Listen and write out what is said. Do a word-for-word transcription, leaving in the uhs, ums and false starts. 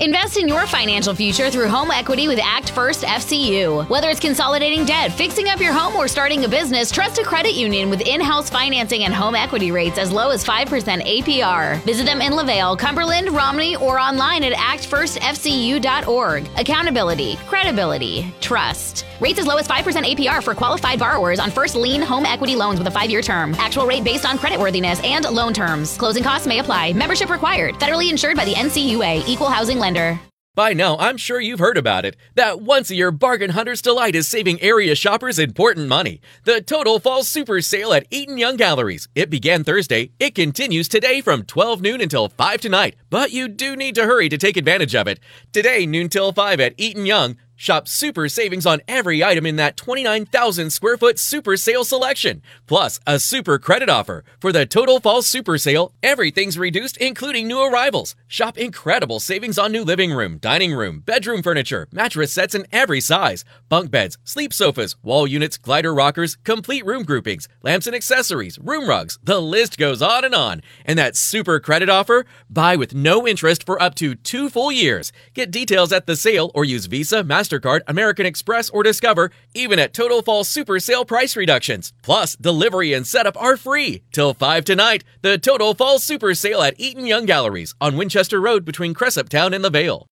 Invest in your financial future through home equity with Act First F C U. Whether it's consolidating debt, fixing up your home, or starting a business, trust a credit union with in-house financing and home equity rates as low as five percent A P R. Visit them in LaVale, Cumberland, Romney, or online at act first f c u dot org. Accountability, credibility, trust. Rates as low as five percent A P R for qualified borrowers on first lien home equity loans with a five-year term. Actual rate based on creditworthiness and loan terms. Closing costs may apply. Membership required. Federally insured by the N C U A. Equal housing lender. By now, I'm sure you've heard about it. That once-a-year Bargain Hunter's Delight is saving area shoppers important money. The Total Fall Super Sale at Eaton Young Galleries. It began Thursday. It continues today from twelve noon until five tonight. But you do need to hurry to take advantage of it. Today, noon till five at Eaton Young. Shop super savings on every item in that twenty-nine thousand square foot super sale selection. Plus, a super credit offer. For the Total Fall Super Sale, everything's reduced, including new arrivals. Shop incredible savings on new living room, dining room, bedroom furniture, mattress sets in every size, bunk beds, sleep sofas, wall units, glider rockers, complete room groupings, lamps and accessories, room rugs. The list goes on and on. And that super credit offer? Buy with no interest for up to two full years. Get details at the sale or use Visa, MasterCard, American Express, or Discover, even at Total Fall Super Sale price reductions. Plus, delivery and setup are free. Till five tonight, the Total Fall Super Sale at Eaton Young Galleries on Winchester Road between Cresaptown and LaVale.